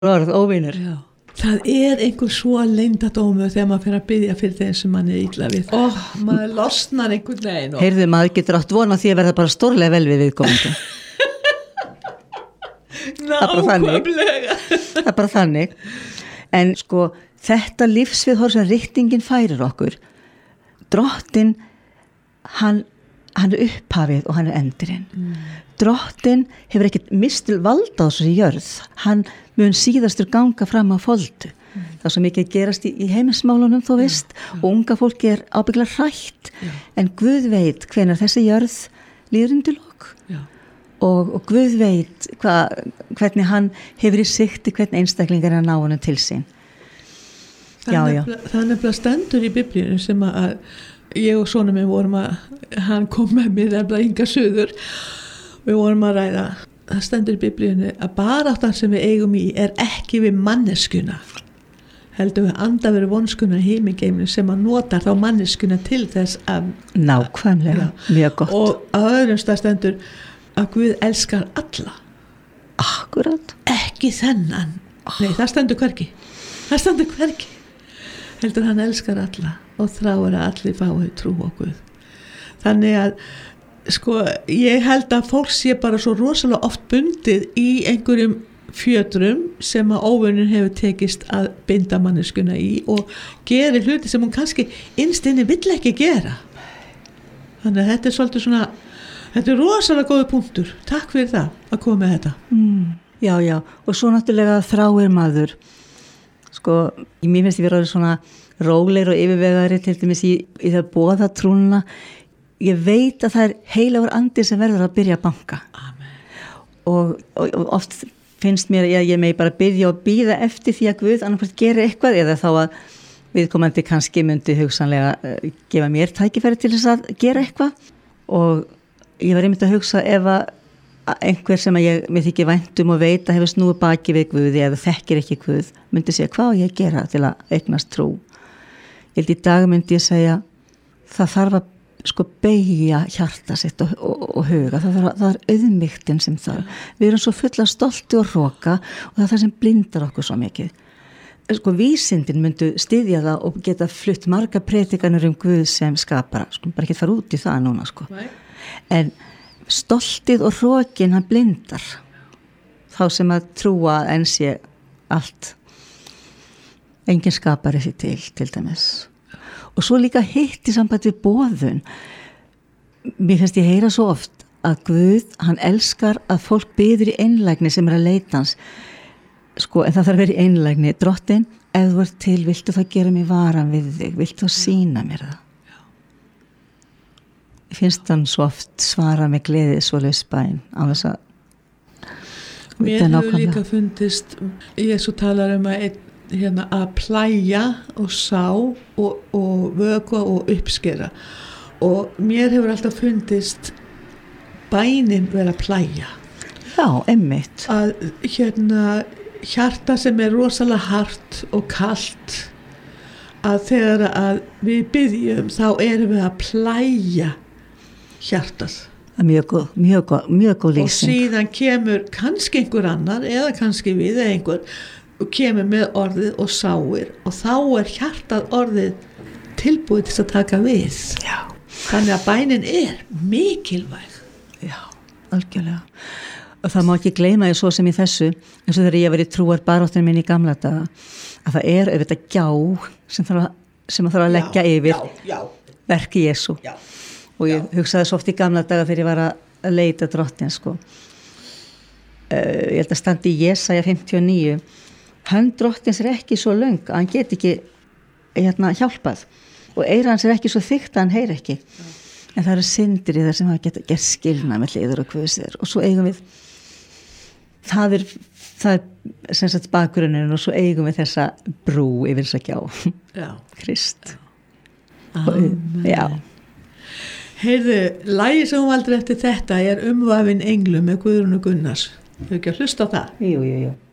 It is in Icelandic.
orð óvinur. Já. Það einhver svo leyndardómur þegar maður fyrir að biðja fyrir þeim sem mann illa við. Maður losnar einhvern veginn. Heyrðu, maður getur átt vona því að verða bara stórlega vel við viðkomandi. Nákvæmlega. Það er bara þannig. En sko, þetta lífsviðhorf sem rittingin færir okkur, Drottinn, hann er upphafið og hann er endurinn. Drottinn hefur ekkert mistil valda á þessu jörð. Hann mun síðastur ganga fram á foldu. Það er svo mikið að gerast í heimismálunum, þú veist, og unga fólki er ábyggilega hrætt, en Guð veit hvenær þessi jörð líður undir lok. Og Guð veit hvernig hann hefur í sikti hvern einstaklingar að ná honum til sín. Það nefnilega stendur í Biblíunum sem að ég og sonur minn vorum hann kom með mér nefnilega Inga Suður, við vorum að ræða. Það stendur í Biblíunni að baráttan sem við eigum í er ekki við manneskuna, heldur við andaveru vonskuna himingeiminu sem að notar þá manneskuna til þess að nákvæmlega, mjög gott. Og á öðrum stað stendur að Guð elskar alla. Akkurat. Ekki þennan. Nei, það stendur hvergi. Heldur hann elskar alla og þráir að allir fái trú á Guð. Þannig að sko, ég held að fólk sé bara svo rosalega oft bundið í einhverjum fjötrum sem að óvinur hefur tekist að binda manneskuna í og gerir hluti sem hún kannski innstinni vill ekki gera. Þannig að þetta er svolítið svona, þetta er rosalega góður punktur. Takk fyrir það að koma með þetta. Já, og svo náttúrulega þráir maður. Sko, mér finnst ég vera svona rólegir og yfirvegari til dæmis í það boða trúna. Ég veit að það er heilagur andi sem verður að byrja að banka. Amen. Og oft finnst mér að ég megi bara byrja og bíða eftir því að Guð annarkvæmt gerir eitthvað eða þá að viðkomandi kannski myndi hugsanlega gefa mér tækifæri til þess að gera eitthvað. Og ég var einmitt að hugsa ef að einhver sem að mér þykir vænt og veit að hefur snúið baki við Guði eða þekkir ekki Guð myndi segja hvað á ég að gera til að eignast trú. Ég held í dag myndi ég segja það þarf að sko beygja hjarta sitt og huga. Það er auðmýktin sem þarf. Við erum svo fulla stolti og hroka og það er það sem blindar okkur svo mikið. Sko vísindin myndu styðja það og geta flutt marga predikanir Guð sem skapara. Sko bara ekki fara út í það núna sko. Nei. En stoltið og hrokin hann blindar þá sem að trúa en sé allt engin skapari því til dæmis og svo líka hitt í samband við boðun mér finnst ég heyra svo oft að Guð hann elskar að fólk biður í einlægni sem að leita hans sko en það þarf að vera í einlægni Drottinn, ef þú ert til, viltu það gera mig varan við þig, viltu það sýna mér það finnst hann svo oft svara með gleði svo lausbæn á þess að mér hefur líka fundist Jesú talar að plæja og sá og vökva og uppskera og mér hefur alltaf fundist bænin vera plæja einmitt að hjarta sem er rosalega hart og kalt að þegar að við biðjum þá erum við að plæja hjartað. Mjög góð lýsing. Og síðan kemur kannski einhver annar eða kannski við eða einhver og kemur með orðið og sáir og þá er hjartað orðið tilbúið til að taka við. Já. Þannig að bænin er mikilvæg. Já, algjörlega. Og það má ekki gleyma því svo sem í þessu eins og þegar ég var í trúar baráttunum minn í gamla daga að það er auðvitað gjá sem að þarf að leggja yfir verki Jesú. Já. Og ég hugsaði svo oft í gamla daga þegar ég var að leita Drottins sko. Ég held að standi í Jesaja 59 hönd Drottins er ekki svo löng að hann get ekki hjálpað og eyra hans er ekki svo þykkt að hann heyri ekki en það eru syndir í það sem hafa gert skilnað með hliður og kvöðsir og svo eigum við það er sem sagt bakgrunninn og svo eigum við þessa brú yfir þessa gjá Krist Amen. Heyrðu, lagið sem hún valdur eftir þetta er Umvafin englum með Guðrúnu Gunnars. Hefur ekki að hlusta á það? Jú.